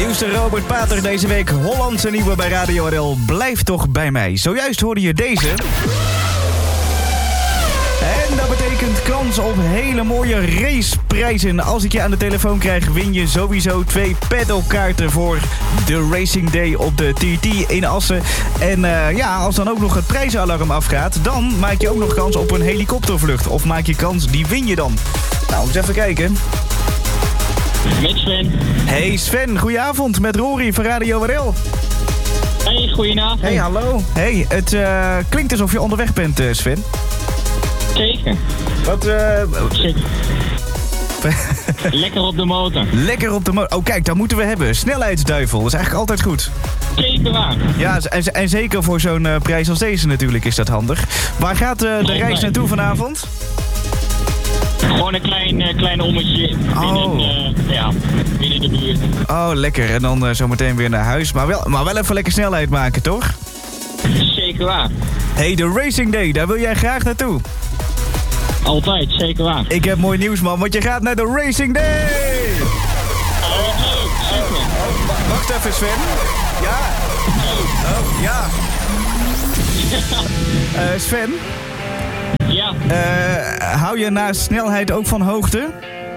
Nieuwste Robert Pater deze week. Hollandse nieuwe bij Radio RL. Blijf toch bij mij. Zojuist hoorde je deze. En dat betekent kans op hele mooie raceprijzen. Als ik je aan de telefoon krijg, win je sowieso 2 pedalkaarten voor de Racing Day op de TT in Assen. En als dan ook nog het prijzenalarm afgaat, dan maak je ook nog kans op een helikoptervlucht. Of maak je kans, die win je dan. Nou, eens even kijken. Met Sven. Hey Sven, goedenavond met Rory van Radio RL. Hey, goedenavond. Hey, hallo. Hey, het klinkt alsof je onderweg bent, Sven. Zeker. Wat, Lekker op de motor. Lekker op de motor. Oh, kijk, dat moeten we hebben. Snelheidsduivel, dat is eigenlijk altijd goed. Zeker waar. Ja, en zeker voor zo'n prijs als deze natuurlijk is dat handig. Waar gaat de reis naartoe vanavond? Gewoon een klein ommetje binnen de buurt. Oh, lekker. En dan zometeen weer naar huis. Maar wel even lekker snelheid maken, toch? Zeker waar. Hey, de Racing Day, daar wil jij graag naartoe. Altijd, zeker waar. Ik heb mooi nieuws, man, want je gaat naar de Racing Day! Leuk, super. Wacht even, Sven. Ja. Oh, ja. Sven? Ja. Hou je naast snelheid ook van hoogte?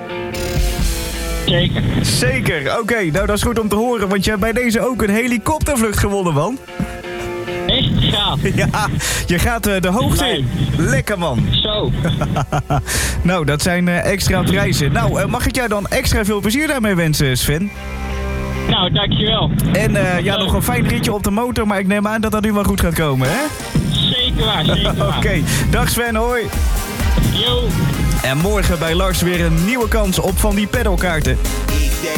Zeker. Zeker, oké. Nou, dat is goed om te horen, want je hebt bij deze ook een helikoptervlucht gewonnen, man. Echt gaaf. Ja, je gaat de hoogte in. Lekker, man. Zo. Nou, dat zijn extra prijzen. Nou, mag ik jou dan extra veel plezier daarmee wensen, Sven? Nou, dankjewel. En nog een fijn ritje op de motor, maar ik neem aan dat dat nu wel goed gaat komen, hè? Zeker waar, zeker waar. Oké, dag Sven, hoi. Yo. En morgen bij Lars weer een nieuwe kans op van die pedalkaarten. Each day